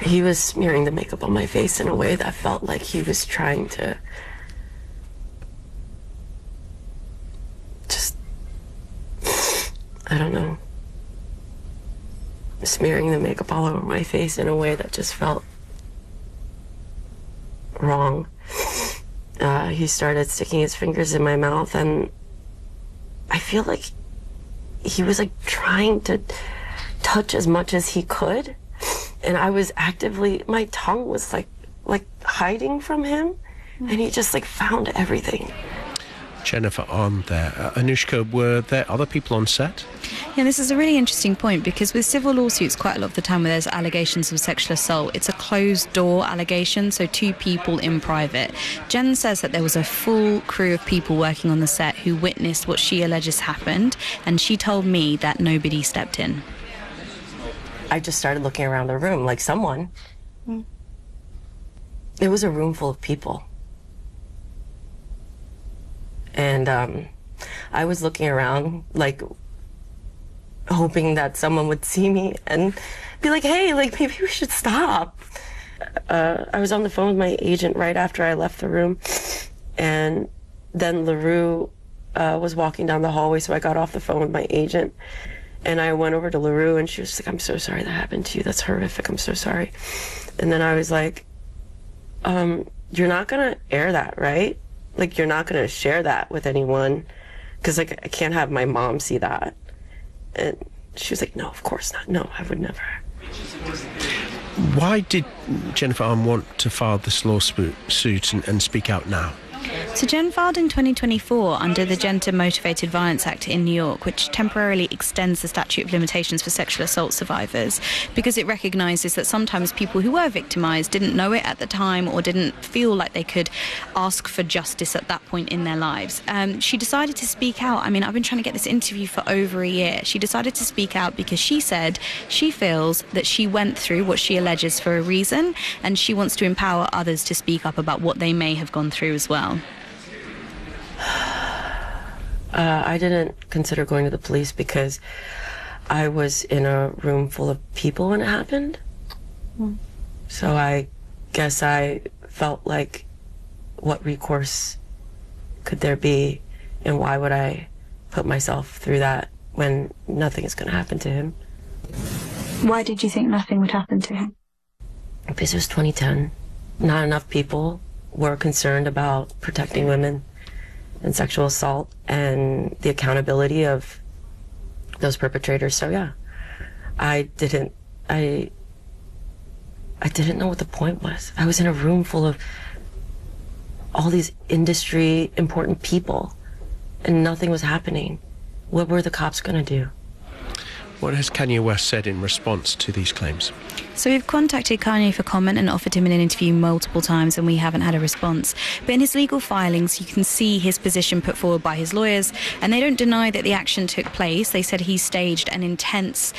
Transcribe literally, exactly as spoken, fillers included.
He was smearing the makeup on my face in a way that felt like he was trying to just, I don't know, smearing the makeup all over my face in a way that just felt wrong. Uh, he started sticking his fingers in my mouth, and I feel like he was like trying to touch as much as he could, and I was actively, my tongue was like like hiding from him, and he just like found everything. Jennifer Arm there. Uh, Anushka, were there other people on set? Yeah, this is a really interesting point, because with civil lawsuits, quite a lot of the time where there's allegations of sexual assault, it's a closed-door allegation, so two people in private. Jen says that there was a full crew of people working on the set who witnessed what she alleges happened, and she told me that nobody stepped in. I just started looking around the room like someone. Mm. It was a room full of people. And um, I was looking around, like, hoping that someone would see me and be like, hey, like, maybe we should stop. Uh, I was on the phone with my agent right after I left the room. And then LaRue uh, was walking down the hallway, so I got off the phone with my agent. And I went over to LaRue, and she was like, I'm so sorry that happened to you. That's horrific. I'm so sorry. And then I was like, um, you're not going to air that, right? Like, you're not going to share that with anyone, because, like, I can't have my mom see that. And she was like, no, of course not. No, I would never. Why did Jennifer Arm want to file this lawsuit and, and speak out now? So Jen filed in twenty twenty-four under the Gender Motivated Violence Act in New York, which temporarily extends the statute of limitations for sexual assault survivors, because it recognises that sometimes people who were victimised didn't know it at the time or didn't feel like they could ask for justice at that point in their lives. Um, she decided to speak out. I mean, I've been trying to get this interview for over a year. She decided to speak out because she said she feels that she went through what she alleges for a reason, and she wants to empower others to speak up about what they may have gone through as well. Uh, I didn't consider going to the police because I was in a room full of people when it happened. Mm. So I guess I felt like, what recourse could there be, and why would I put myself through that when nothing is going to happen to him? Why did you think nothing would happen to him? Because it was twenty ten. Not enough people were concerned about protecting women and sexual assault and the accountability of those perpetrators. So yeah, I didn't, I, I didn't know what the point was. I was in a room full of all these industry important people and nothing was happening. What were the cops gonna do? What has Kanye West said in response to these claims? So we've contacted Kanye for comment and offered him an interview multiple times, and we haven't had a response. But in his legal filings, you can see his position put forward by his lawyers, and they don't deny that the action took place. They said he staged an intense